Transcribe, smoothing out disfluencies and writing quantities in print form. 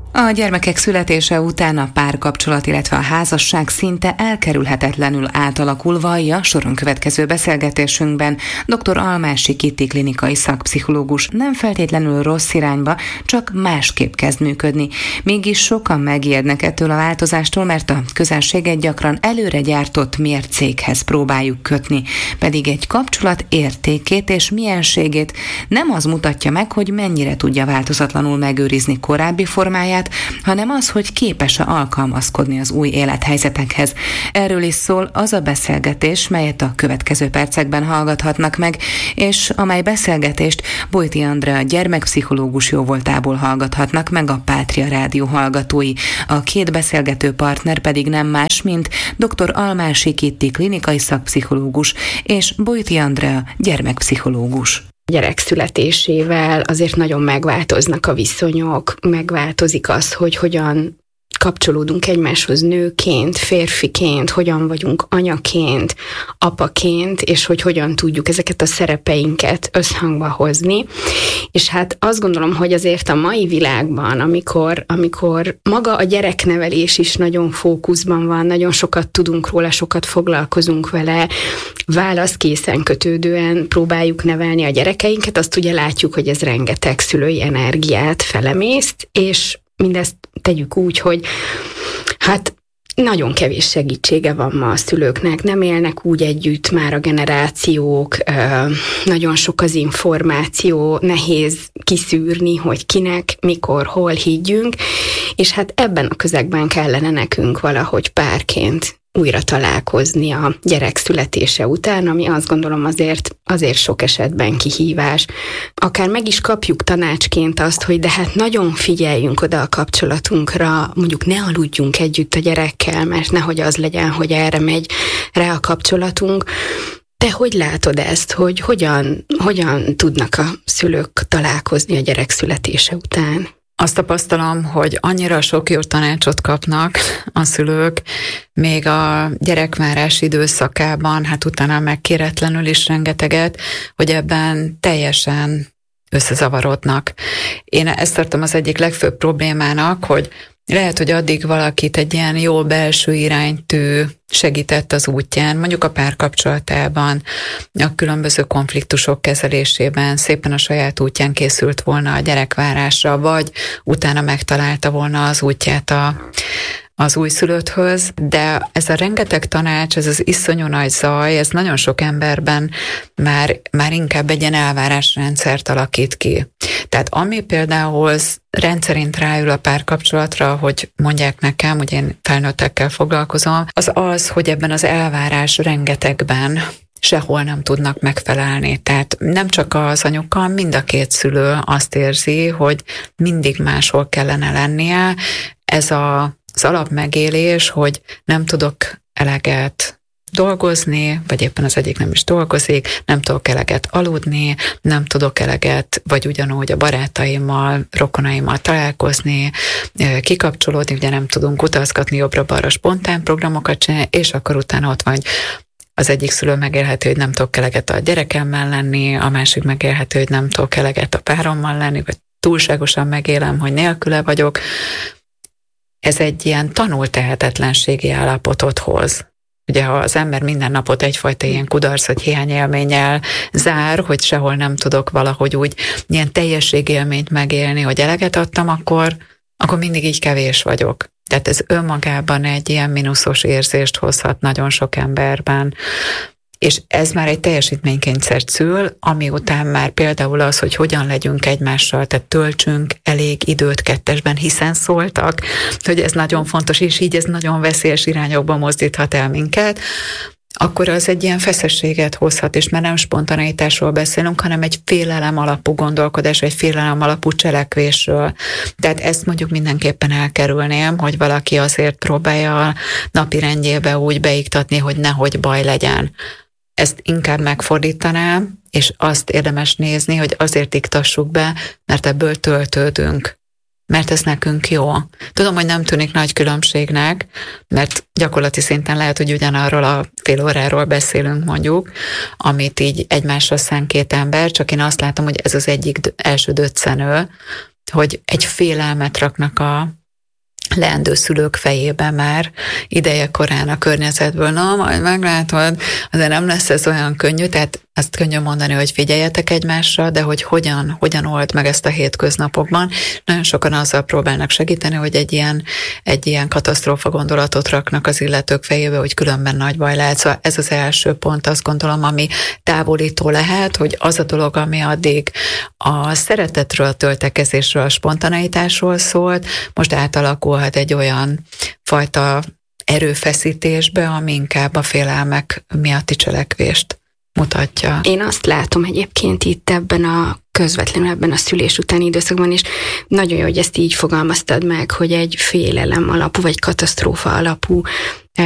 A gyermekek születése után a párkapcsolat, illetve a házasság szinte elkerülhetetlenül átalakul, vallja soron következő beszélgetésünkben dr. Almási Kitti klinikai szakpszichológus. Nem feltétlenül rossz irányba, csak másképp kezd működni. Mégis sokan megijednek ettől a változástól, mert a közelséget gyakran előre gyártott mércékhez próbáljuk kötni. Pedig egy kapcsolat értékét és mienségét nem az mutatja meg, hogy mennyire tudja változatlanul megőrizni korábbi formáját, hanem az, hogy képes-e alkalmazkodni az új élethelyzetekhez. Erről is szól az a beszélgetés, melyet a következő percekben hallgathatnak meg, és amely beszélgetést Bojti Andrea gyermekpszichológus jóvoltából hallgathatnak meg a Pátria Rádió hallgatói. A két beszélgető partner pedig nem más, mint dr. Almási Kitti klinikai szakpszichológus és Bojti Andrea gyermekpszichológus. Gyerek születésével azért nagyon megváltoznak a viszonyok, megváltozik az, hogy hogyan kapcsolódunk egymáshoz nőként, férfiként, hogyan vagyunk anyaként, apaként, és hogy hogyan tudjuk ezeket a szerepeinket összhangba hozni. És hát azt gondolom, hogy azért a mai világban, amikor maga a gyereknevelés is nagyon fókuszban van, nagyon sokat tudunk róla, sokat foglalkozunk vele, válaszkészen kötődően próbáljuk nevelni a gyerekeinket, azt ugye látjuk, hogy ez rengeteg szülői energiát felemészt, és mindezt tegyük úgy, hogy hát nagyon kevés segítsége van ma a szülőknek, nem élnek úgy együtt már a generációk, nagyon sok az információ, nehéz kiszűrni, hogy kinek, mikor, hol higgyünk, és hát ebben a közegben kellene nekünk valahogy párként újra találkozni a gyerek születése után, ami azt gondolom azért sok esetben kihívás. Akár meg is kapjuk tanácsként azt, hogy de hát nagyon figyeljünk oda a kapcsolatunkra, mondjuk ne aludjunk együtt a gyerekkel, mert nehogy az legyen, hogy erre megy rá a kapcsolatunk. Te hogy látod ezt, hogy hogyan tudnak a szülők találkozni a gyerek születése után? Azt tapasztalom, hogy annyira sok jó tanácsot kapnak a szülők, még a gyerekvárás időszakában, hát utána meg kéretlenül is rengeteget, hogy ebben teljesen összezavarodnak. Én ezt tartom az egyik legfőbb problémának, hogy lehet, hogy addig valakit egy ilyen jó belső iránytű segített az útján, mondjuk a párkapcsolatában, a különböző konfliktusok kezelésében, szépen a saját útján készült volna a gyerekvárásra, vagy utána megtalálta volna az útját az újszülötthöz, de ez a rengeteg tanács, ez az iszonyú nagy zaj, ez nagyon sok emberben már inkább egy ilyen elvárásrendszert alakít ki. Tehát ami például rendszerint ráül a párkapcsolatra, hogy mondják nekem, hogy én felnőttekkel foglalkozom, az, hogy ebben az elvárás rengetegben sehol nem tudnak megfelelni. Tehát nem csak az anyuka, mind a két szülő azt érzi, hogy mindig máshol kellene lennie. Ez az alapmegélés, hogy nem tudok eleget dolgozni, vagy éppen az egyik nem is dolgozik, nem tudok eleget aludni, nem tudok eleget, vagy ugyanúgy a barátaimmal, rokonaimmal találkozni, kikapcsolódni, ugye nem tudunk utazgatni jobbra-balra, spontán programokat csinálni, és akkor utána ott van, az egyik szülő megélheti, hogy nem tudok eleget a gyerekemmel lenni, a másik megélheti, hogy nem tudok eleget a párommal lenni, vagy túlságosan megélem, hogy nélküle vagyok. Ez egy ilyen tanult tehetetlenségi állapotot hoz. Ugye, ha az ember minden napot egyfajta ilyen kudarc vagy hiányélménnyel zár, hogy sehol nem tudok valahogy úgy ilyen teljességélményt megélni, hogy eleget adtam, akkor mindig így kevés vagyok. Tehát ez önmagában egy ilyen mínuszos érzést hozhat nagyon sok emberben. És ez már egy teljesítménykényszert szül, ami után már például az, hogy hogyan legyünk egymással, tehát töltsünk elég időt kettesben, hiszen szóltak, hogy ez nagyon fontos, és így ez nagyon veszélyes irányokba mozdíthat el minket, akkor az egy ilyen feszességet hozhat, és már nem spontaneitásról beszélünk, hanem egy félelem alapú gondolkodás, egy félelem alapú cselekvésről. Tehát ezt mondjuk mindenképpen elkerülném, hogy valaki azért próbálja a napirendjébe úgy beiktatni, hogy nehogy baj legyen. Ezt inkább megfordítanám, és azt érdemes nézni, hogy azért iktassuk be, mert ebből töltődünk. Mert ez nekünk jó. Tudom, hogy nem tűnik nagy különbségnek, mert gyakorlati szinten lehet, hogy ugyanarról a fél óráról beszélünk mondjuk, amit így egymásra szán két ember, csak én azt látom, hogy ez az egyik első döccenő, hogy egy félelmet raknak leendő szülők fejében már ideje korán a környezetből, na, majd meglátod, azért nem lesz ez olyan könnyű, tehát azt könnyű mondani, hogy figyeljetek egymásra, de hogy hogyan old meg ezt a hétköznapokban. Nagyon sokan azzal próbálnak segíteni, hogy egy ilyen katasztrófa gondolatot raknak az illetők fejébe, hogy különben nagy baj lehet. Szóval ez az első pont, azt gondolom, ami távolító lehet, hogy az a dolog, ami addig a szeretetről, a töltekezésről, a spontaneitásról szólt, most átalakulhat egy olyan fajta erőfeszítésbe, ami inkább a félelmek miatti cselekvést mutatja. Én azt látom egyébként itt közvetlenül ebben a szülés utáni időszakban, és nagyon jó, hogy ezt így fogalmaztad meg, hogy egy félelem alapú, vagy katasztrófa alapú